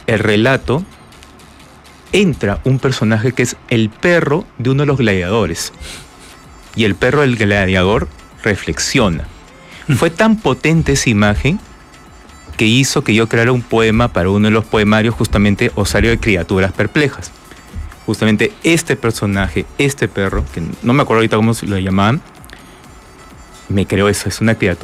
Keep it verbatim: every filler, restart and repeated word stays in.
el relato entra un personaje que es el perro de uno de los gladiadores. Y el perro del gladiador reflexiona. Fue tan potente esa imagen que hizo que yo creara un poema para uno de los poemarios, justamente Osario de Criaturas Perplejas. Justamente este personaje, este perro, que no me acuerdo ahorita cómo lo llamaban, me creó eso, es una criatura